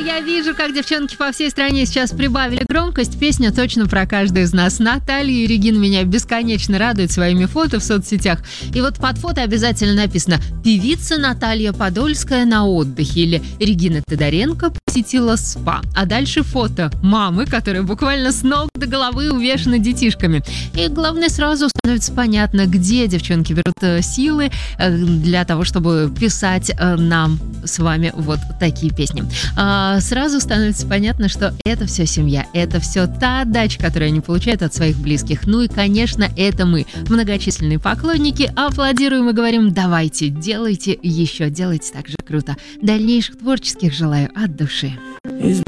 я вижу, как девчонки по всей стране сейчас прибавили громкость. Песня точно про каждую из нас. Наталья и Регина меня бесконечно радуют своими фото в соцсетях. И вот под фото обязательно написано: певица Наталья Подольская на отдыхе, или Регина Тодоренко посетила спа. А дальше фото мамы, которая буквально с ног до головы увешана детишками. И главное, сразу становится понятно, где девчонки берут силы для того, чтобы писать нам с вами вот такие песни. Сразу становится понятно, что это все семья, это все та отдача, которую они получают от своих близких. Ну и, конечно, это мы, многочисленные поклонники, аплодируем и говорим: давайте, делайте еще, делайте так же круто. Дальнейших творческих желаю от души.